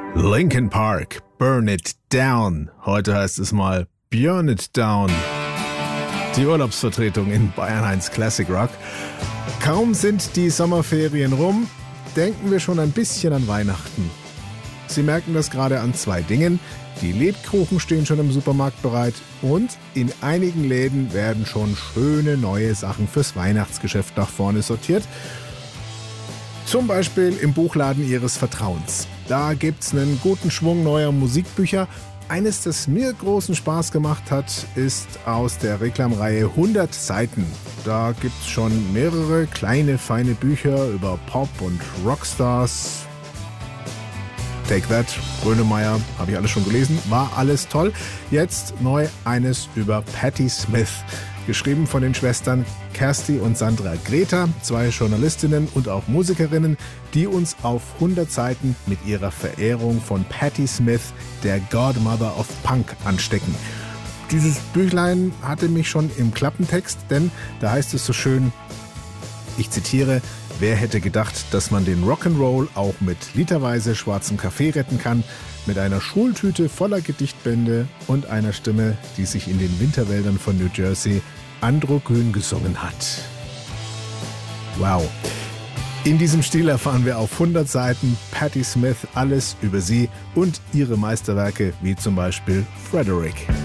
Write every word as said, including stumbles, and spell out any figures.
Linkin Park, Burn It Down. Heute heißt es mal Burn It Down. Die Urlaubsvertretung in Bayern eins Classic Rock. Kaum sind die Sommerferien rum, denken wir schon ein bisschen an Weihnachten. Sie merken das gerade an zwei Dingen. Die Lebkuchen stehen schon im Supermarkt bereit und in einigen Läden werden schon schöne neue Sachen fürs Weihnachtsgeschäft nach vorne sortiert. Zum Beispiel im Buchladen Ihres Vertrauens. Da gibt's einen guten Schwung neuer Musikbücher. Eines, das mir großen Spaß gemacht hat, ist aus der Reklamreihe hundert Seiten. Da gibt's schon mehrere kleine, feine Bücher über Pop- und Rockstars. Take That, Grönemeyer, habe ich alles schon gelesen, war alles toll. Jetzt neu eines über Patti Smith, geschrieben von den Schwestern Kersti und Sandra Greta, zwei Journalistinnen und auch Musikerinnen, die uns auf hundert Seiten mit ihrer Verehrung von Patti Smith, der Godmother of Punk, anstecken. Dieses Büchlein hatte mich schon im Klappentext, denn da heißt es so schön, ich zitiere: Wer hätte gedacht, dass man den Rock'n'Roll auch mit literweise schwarzem Kaffee retten kann, mit einer Schultüte voller Gedichtbände und einer Stimme, die sich in den Winterwäldern von New Jersey androgyn gesungen hat. Wow. In diesem Stil erfahren wir auf hundert Seiten Patti Smith alles über sie und ihre Meisterwerke, wie zum Beispiel Frederick.